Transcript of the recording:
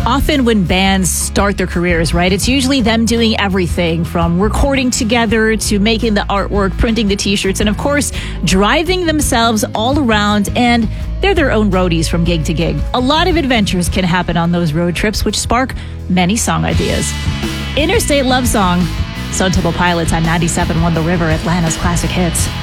Often when bands start their careers, right, it's usually them doing everything from recording together to making the artwork, printing the t-shirts, and of course, driving themselves all around, and they're their own roadies from gig to gig. A lot of adventures can happen on those road trips, which spark many song ideas. Interstate Love Song, Stone Temple Pilots on 97.1 The River, Atlanta's classic hits.